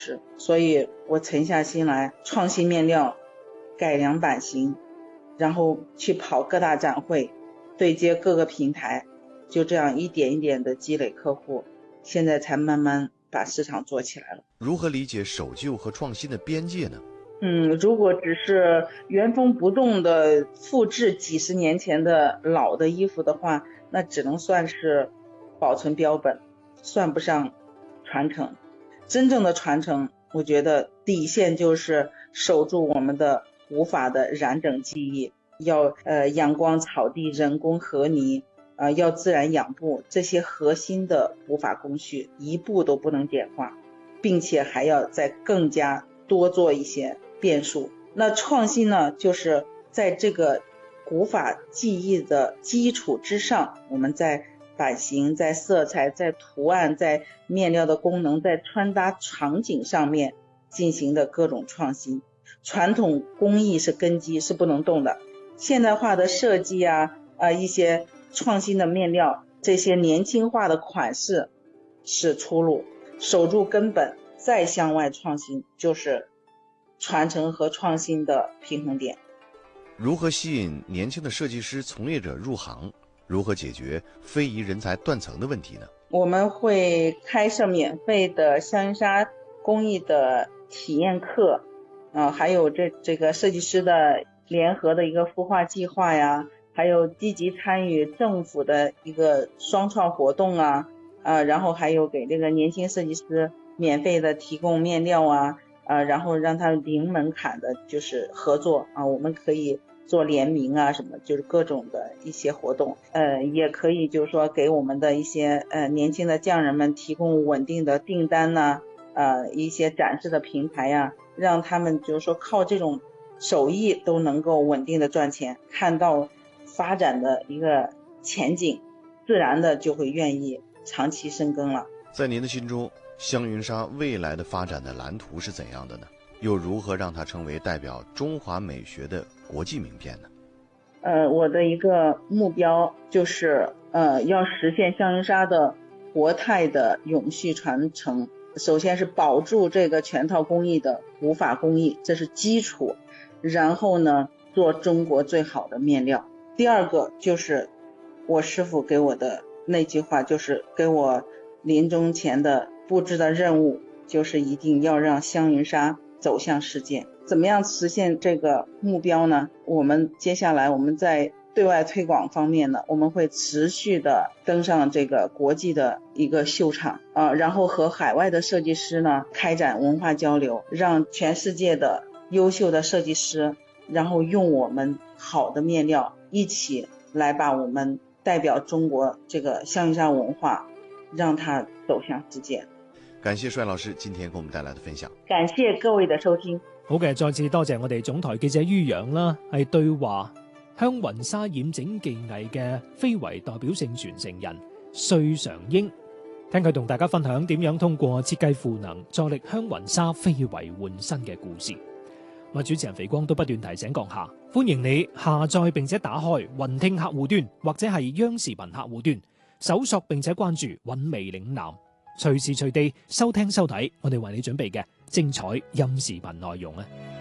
所以我沉下心来创新面料，改良版型，然后去跑各大展会，对接各个平台，就这样一点一点的积累客户，现在才慢慢把市场做起来了。 如何理解守旧和创新的边界呢？ 如果只是原封不动的复制几十年前的老的衣服的话，那只能算是保存标本，算不上传承。真正的传承，我觉得底线就是守住我们的古法的染整技艺，要阳光草地人工和泥，要自然养布，这些核心的古法工序一步都不能简化，并且还要再更加多做一些变数。那创新呢，就是在这个古法技艺的基础之上，我们在版型、在色彩、在图案、在面料的功能、在穿搭场景上面进行的各种创新。传统工艺是根基，是不能动的。现代化的设计一些创新的面料，这些年轻化的款式是出路。守住根本，再向外创新，就是传承和创新的平衡点。 如何吸引年轻的设计师从业者入行？如何解决非遗人才断层的问题呢？ 我们会开设免费的香云纱工艺的体验课，还有这个设计师的联合的一个孵化计划呀，还有积极参与政府的一个双创活动然后还有给这个年轻设计师免费的提供面料然后让他零门槛的就是合作我们可以做联名什么，就是各种的一些活动，也可以就是说给我们的一些年轻的匠人们提供稳定的订单一些展示的平台让他们就是说靠这种手艺都能够稳定的赚钱，看到发展的一个前景，自然的就会愿意长期深耕了。 在您的心中，香云纱未来的发展的蓝图是怎样的呢？又如何让它成为代表中华美学的国际名片呢？ 我的一个目标就是要实现香云纱的国泰的永续传承。首先是保住这个全套工艺的古法工艺，这是基础，然后呢做中国最好的面料。第二个就是我师父给我的那句话，就是给我临终前的布置的任务，就是一定要让香云纱走向世界。怎么样实现这个目标呢？我们接下来我们在对外推广方面呢，我们会持续的登上这个国际的一个秀场然后和海外的设计师呢开展文化交流，让全世界的优秀的设计师然后用我们好的面料一起来把我们代表中國這個香雲紗文化讓它走向世界。 感謝帥老師今天給我們帶來的分享。 感謝各位的收聽。 好嘅，再次多謝我哋總台記者于洋啦，係對話香雲紗染整技藝嘅非遺代表性傳承人穗常英，聽佢同大家分享點樣通過設計賦能助力香雲紗非遺換新嘅故事。我主持人肥光都不斷提醒閣下，歡迎你下載並且打開雲聽客戶端或者係央視頻客戶端，搜索並且關注韻味嶺南，隨時隨地收聽收睇我哋為你準備嘅精彩音視頻內容啊！